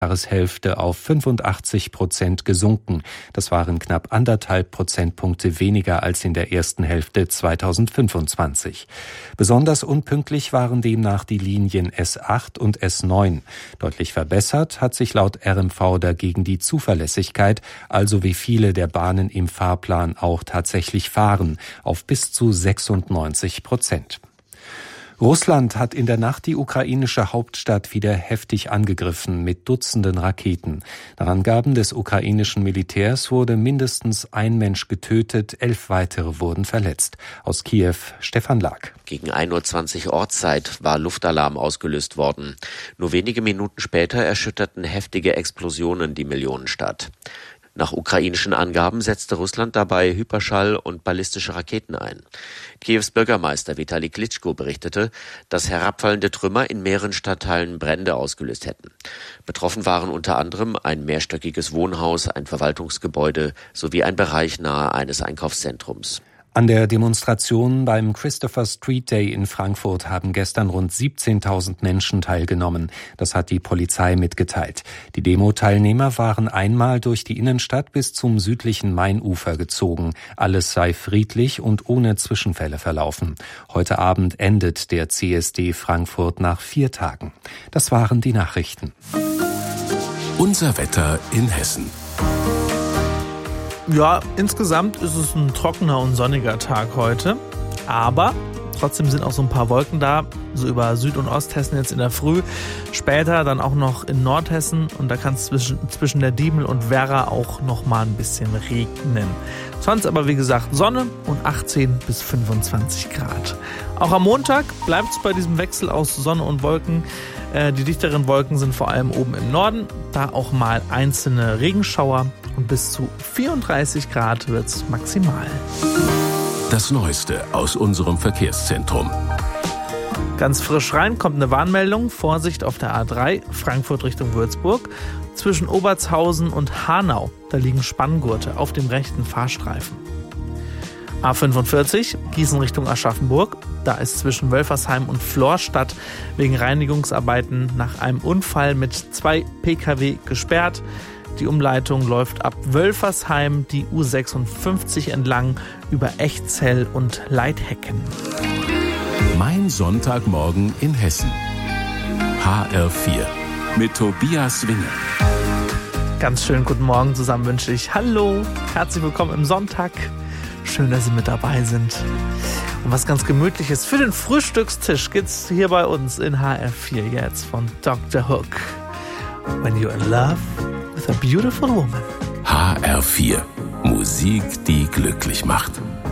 Jahreshälfte auf 85% gesunken. Das waren knapp 1,5 Prozentpunkte weniger als in der ersten Hälfte 2025. Besonders unpünktlich waren demnach die Linien S8 und S9. Deutlich verbessert hat sich laut RMV dagegen die Zuverlässigkeit, also wie viele der Bahnen im Fahrplan auch tatsächlich fahren, auf bis zu 96%. Russland hat in der Nacht die ukrainische Hauptstadt wieder heftig angegriffen mit Dutzenden Raketen. Nach Angaben des ukrainischen Militärs wurde mindestens ein Mensch getötet, 11 weitere wurden verletzt. Aus Kiew Stefan Lag. Gegen 1:20 Uhr Ortszeit war Luftalarm ausgelöst worden. Nur wenige Minuten später erschütterten heftige Explosionen die Millionenstadt. Nach ukrainischen Angaben setzte Russland dabei Hyperschall- und ballistische Raketen ein. Kiews Bürgermeister Vitali Klitschko berichtete, dass herabfallende Trümmer in mehreren Stadtteilen Brände ausgelöst hätten. Betroffen waren unter anderem ein mehrstöckiges Wohnhaus, ein Verwaltungsgebäude sowie ein Bereich nahe eines Einkaufszentrums. An der Demonstration beim Christopher Street Day in Frankfurt haben gestern rund 17.000 Menschen teilgenommen. Das hat die Polizei mitgeteilt. Die Demo-Teilnehmer waren einmal durch die Innenstadt bis zum südlichen Mainufer gezogen. Alles sei friedlich und ohne Zwischenfälle verlaufen. Heute Abend endet der CSD Frankfurt nach 4 Tagen. Das waren die Nachrichten. Unser Wetter in Hessen. Ja, insgesamt ist es ein trockener und sonniger Tag heute, aber trotzdem sind auch so ein paar Wolken da, so über Süd- und Osthessen jetzt in der Früh, später dann auch noch in Nordhessen und da kann es zwischen der Diemel und Werra auch noch mal ein bisschen regnen. Sonst aber wie gesagt Sonne und 18 bis 25 Grad. Auch am Montag bleibt es bei diesem Wechsel aus Sonne und Wolken. Die dichteren Wolken sind vor allem oben im Norden, da auch mal einzelne Regenschauer und bis zu 34 Grad wird es maximal. Das Neueste aus unserem Verkehrszentrum. Ganz frisch rein kommt eine Warnmeldung. Vorsicht auf der A3, Frankfurt Richtung Würzburg. Zwischen Obertshausen und Hanau, da liegen Spanngurte auf dem rechten Fahrstreifen. A45, Gießen Richtung Aschaffenburg. Da ist zwischen Wölfersheim und Florstadt wegen Reinigungsarbeiten nach einem Unfall mit 2 Pkw gesperrt. Die Umleitung läuft ab Wölfersheim die U56 entlang über Echzell und Leithecken. Mein Sonntagmorgen in Hessen. HR4 mit Tobias Winger. Ganz schönen guten Morgen zusammen wünsche ich. Hallo, herzlich willkommen im Sonntag. Schön, dass Sie mit dabei sind. Und was ganz Gemütliches für den Frühstückstisch gibt's hier bei uns in HR4 jetzt von Dr. Hook. When you're in love with a beautiful woman. HR4. Musik, die glücklich macht.